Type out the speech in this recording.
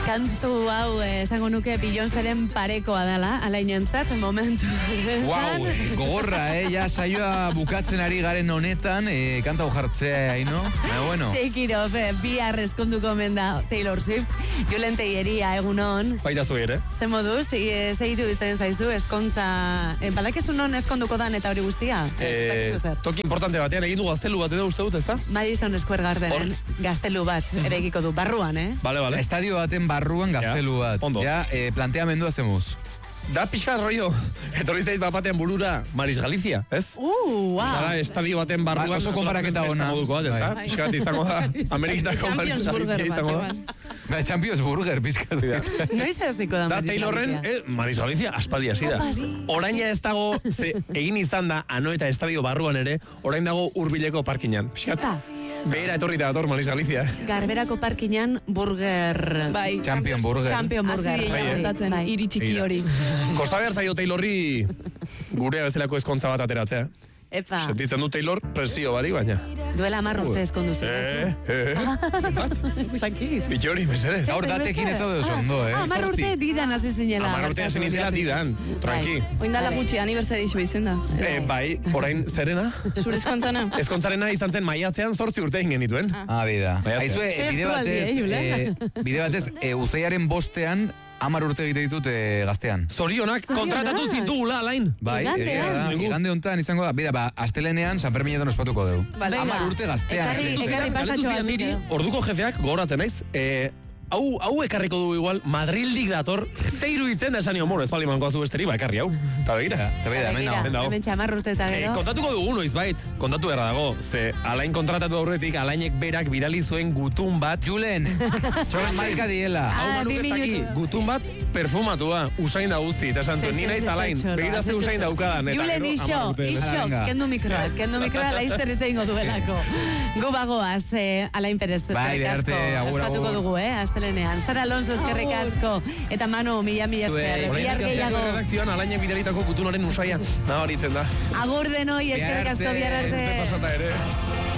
Kantu hau, esango nuke Beyoncéren parekoa dela, alainentzat, momentu. Wow, gogorra, ja saioa bukatzen ari garen honetan, kanta hau jartzea, no? Bueno. Shake it off, bihar eskonduko menda Taylor Swift, Julen Teieria egunon. Baita zu ere. Ze moduz, ze iruditzen zaizu, eskontza, badakizu non eskonduko dan eta hori guztia? Toki importante batean egin du gaztelu bat edo uste dut, ezta? Madison Square Gardenen gaztelu bat erekiko du, barruan, Vale. Estadio baten barruan gaztelu bat. Ondo. Ja, planteamendua zemuz. Da pixka rollo, etorri zait bapatean burura Maris Galizia, ez? Wow. Zara, estadio baten barruan... Oso konparaketa ona. Pixka bat izango da, Ameriketako Maris Galizia izango da. Champions Burger, pixka. Noiz ez diko da Maris Galizia? Da, Taylorren, Maris Galizia, aspaldi hasi da. Oraina ez dago, egin izan da, ano eta estadio barruan ere, orain dago hurbileko parkinan. Pixka, behera etorri da dator Maris Galizia. Garberako parkinan burger... Bai. Champion Burger. Champion Burger. Iri txiki hori. Kosta behar zaio Taylorri gure bezalako ezkontza bat ateratzea. Epa. Sentitzen du Taylor presio bari, baina. Duela 10 urte eskonduzi. Bitxori, mesedez. Gaur datekin ez daude oso ondo, 10 urte didan hasi zinela. 10 urte hasi nintzela didan, tranqui. Oindala gutxi, aniversari iso izen da. Bai, orain zerena? Zure eskontzana? Eskontzarena izan zen maiatzean 8 urte egin genituen. Bida. Aizue, bide batez, uztailaren 5ean 10 urte egite ditut gaztean. Zorionak kontratatu zintugula, Alain. Bai, igande hontan izango da. Bida, Astelenean San Ferminetan ospatuko dugu. 10 urte gaztean. Ekarri pastatxo bat. Orduko jefeak gogoratzen naiz, hau ekarriko du igual, Madrildik dator, zeiru itzen da esanio, ez bali mankoa zu besteri, ekarri hau. Ta begira. Hemen 10 urte eta gero. Kontatuko dugu noiz bait, kontatu erra dago, ze Alain kontratatu aurretik, Alainek berak bidali zuen gutun bat. Julen, txoren maika diela. Hau manuk ez daki, gutun bat perfumatua, usain da guzti, eta esan zuen, ni naiz Alain, begirazte usain daukadan. Julen, iso, kendu mikroa, laizter ez egingo duelako. Gu bagoaz, Alain Perez, eskerrik asko, ospatuko dugu, Astelenean. Sara Alonso, eskerrik asko, eta Manu, mila esker. Bihar gehiago. Redakzioan Alainek bidalitako gutunaren usaia, nabaritzen da. Agur denoi, eskerrik asko, bihar arte. Pasata ere.